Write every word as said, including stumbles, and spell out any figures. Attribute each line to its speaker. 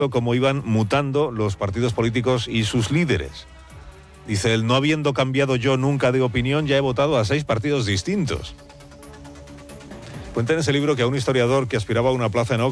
Speaker 1: cómo iban mutando los partidos políticos y sus líderes. Dice él, no habiendo cambiado yo nunca de opinión, ya he votado a seis partidos distintos. Cuenta en ese libro que a un historiador que aspiraba a una plaza en Oxford